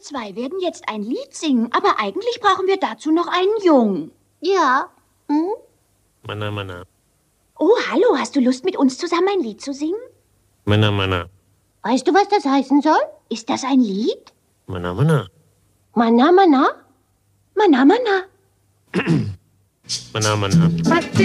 zwei werden jetzt ein Lied singen, aber eigentlich brauchen wir dazu noch einen Jungen. Ja. Mana, mana. Oh, hallo, hast du Lust, mit uns zusammen ein Lied zu singen? Mana, mana. Weißt du, was das heißen soll? Ist das ein Lied? Mana, mana. Mana, mana? Mana, mana. Mana, mana.